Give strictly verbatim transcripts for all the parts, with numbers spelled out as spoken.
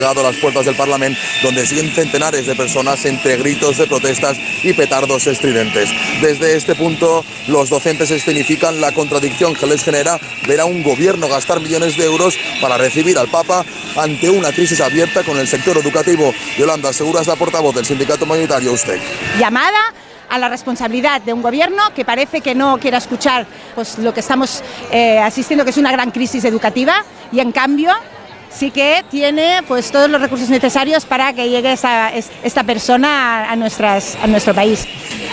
a las puertas del Parlamento, donde siguen centenares de personas entre gritos de protestas y petardos estridentes. Desde este punto, los docentes escenifican la contradicción que les genera ver a un gobierno gastar millones de euros para recibir al Papa ante una crisis abierta con el sector educativo. Yolanda Segura es la portavoz del sindicato mayoritario U S T E C. Llamada a la responsabilidad de un gobierno que parece que no quiera escuchar pues, lo que estamos eh, asistiendo, que es una gran crisis educativa, y en cambio sí que tiene pues todos los recursos necesarios para que llegue esa, esta persona a, nuestras, a nuestro país.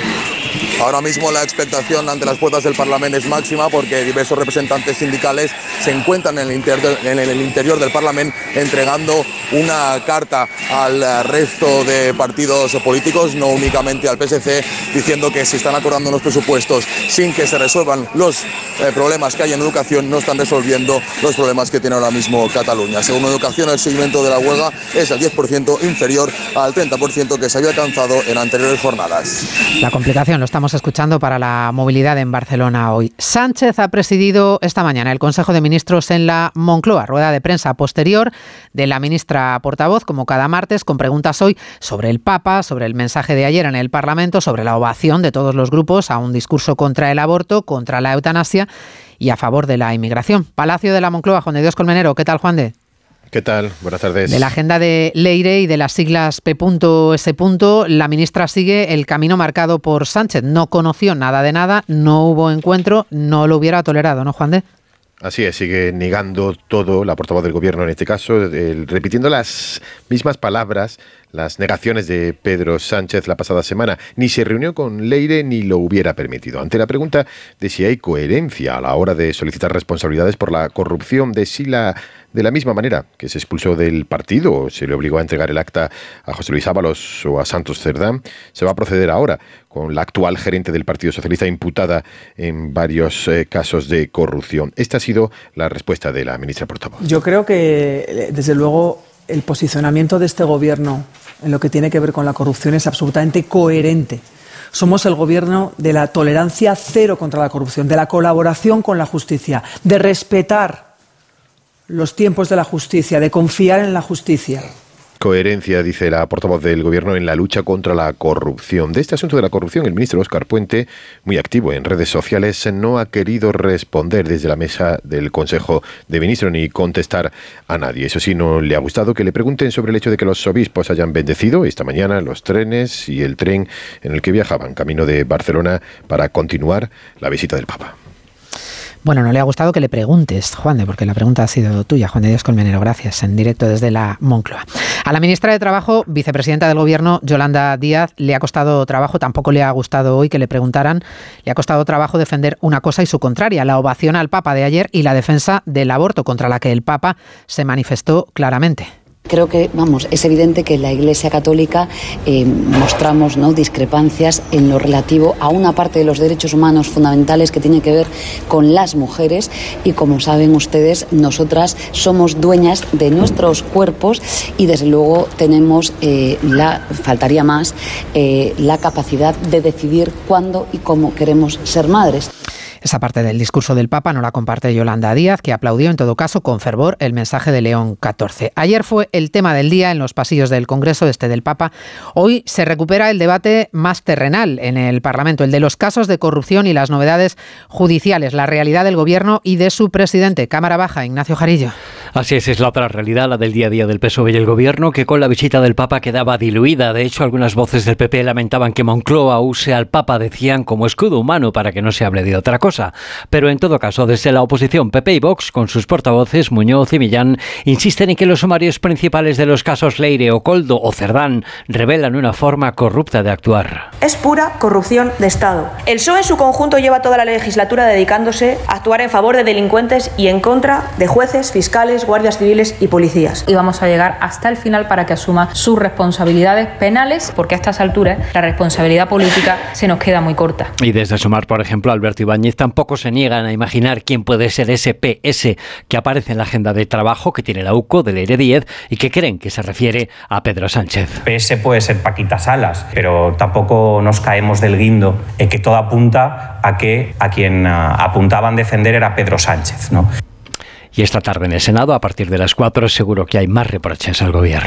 Ahora mismo la expectación ante las puertas del Parlamento es máxima porque diversos representantes sindicales se encuentran en el interior, en el interior del Parlamento entregando una carta al resto de partidos políticos, no únicamente al P S C, diciendo que si están acordando unos presupuestos sin que se resuelvan los eh, problemas que hay en educación, no están resolviendo los problemas que tiene ahora mismo Cataluña. Según Educación, el seguimiento de la huelga es el diez por ciento inferior al treinta por ciento que se había alcanzado en anteriores jornadas. La complicación lo estamos escuchando para la movilidad en Barcelona hoy. Sánchez ha presidido esta mañana el Consejo de Ministros en la Moncloa, rueda de prensa posterior de la ministra portavoz, como cada martes, con preguntas hoy sobre el Papa, sobre el mensaje de ayer en el Parlamento, sobre la ovación de todos los grupos a un discurso contra el aborto, contra la eutanasia y a favor de la inmigración. Palacio de la Moncloa, Juan de Dios Colmenero, ¿qué tal, Juan de? ¿Qué tal? Buenas tardes. De la agenda de Leire y de las siglas P S. La ministra sigue el camino marcado por Sánchez. No conoció nada de nada, no hubo encuentro, no lo hubiera tolerado, ¿no, Juan de? Así es, sigue negando todo, la portavoz del gobierno en este caso, el, repitiendo las mismas palabras, las negaciones de Pedro Sánchez la pasada semana. Ni se reunió con Leire ni lo hubiera permitido. Ante la pregunta de si hay coherencia a la hora de solicitar responsabilidades por la corrupción de Sila, de la misma manera que se expulsó del partido o se le obligó a entregar el acta a José Luis Ábalos o a Santos Cerdán, se va a proceder ahora con la actual gerente del Partido Socialista imputada en varios eh, casos de corrupción. Esta ha sido la respuesta de la ministra portavoz. Yo creo que, desde luego, el posicionamiento de este gobierno en lo que tiene que ver con la corrupción es absolutamente coherente. Somos el gobierno de la tolerancia cero contra la corrupción, de la colaboración con la justicia, de respetar los tiempos de la justicia, de confiar en la justicia. Coherencia, dice la portavoz del gobierno, en la lucha contra la corrupción. De este asunto de la corrupción, el ministro Óscar Puente, muy activo en redes sociales, no ha querido responder desde la mesa del Consejo de Ministros ni contestar a nadie. Eso sí, no le ha gustado que le pregunten sobre el hecho de que los obispos hayan bendecido esta mañana los trenes y el tren en el que viajaban camino de Barcelona para continuar la visita del Papa. Bueno, no le ha gustado que le preguntes, Juan de, porque la pregunta ha sido tuya, Juan de Dios Colmenero. Gracias, en directo desde la Moncloa. A la ministra de Trabajo, vicepresidenta del Gobierno, Yolanda Díaz, le ha costado trabajo, tampoco le ha gustado hoy que le preguntaran, le ha costado trabajo defender una cosa y su contraria, la ovación al Papa de ayer y la defensa del aborto, contra la que el Papa se manifestó claramente. Creo que, vamos, es evidente que en la Iglesia Católica eh, mostramos, ¿no?, discrepancias en lo relativo a una parte de los derechos humanos fundamentales que tiene que ver con las mujeres y, como saben ustedes, nosotras somos dueñas de nuestros cuerpos y, desde luego, tenemos, eh, la faltaría más, eh, la capacidad de decidir cuándo y cómo queremos ser madres. Esa parte del discurso del Papa no la comparte Yolanda Díaz, que aplaudió en todo caso con fervor el mensaje de León catorce. Ayer fue el tema del día en los pasillos del Congreso, este del Papa. Hoy se recupera el debate más terrenal en el Parlamento, el de los casos de corrupción y las novedades judiciales, la realidad del Gobierno y de su presidente. Cámara Baja, Ignacio Jarillo. Así es, es la otra realidad, la del día a día del P S O E y el Gobierno, que con la visita del Papa quedaba diluida. De hecho, algunas voces del P P lamentaban que Moncloa use al Papa, decían, como escudo humano para que no se hable de otra cosa. Pero en todo caso, desde la oposición P P y Vox, con sus portavoces Muñoz y Millán, insisten en que los sumarios principales de los casos Leire o Koldo o Cerdán revelan una forma corrupta de actuar. Es pura corrupción de Estado. El P S O E en su conjunto lleva toda la legislatura dedicándose a actuar en favor de delincuentes y en contra de jueces, fiscales, guardias civiles y policías. Y vamos a llegar hasta el final para que asuma sus responsabilidades penales, porque a estas alturas la responsabilidad política se nos queda muy corta. Y desde Sumar, por ejemplo, Alberto Ibáñez tampoco se niegan a imaginar quién puede ser ese P S que aparece en la agenda de trabajo que tiene la U C O de Leire Díez y que creen que se refiere a Pedro Sánchez. P S puede ser Paquita Salas, pero tampoco nos caemos del guindo en que todo apunta a que a quien uh, apuntaban defender era Pedro Sánchez, ¿no? Y esta tarde en el Senado, a partir de las cuatro, seguro que hay más reproches al gobierno.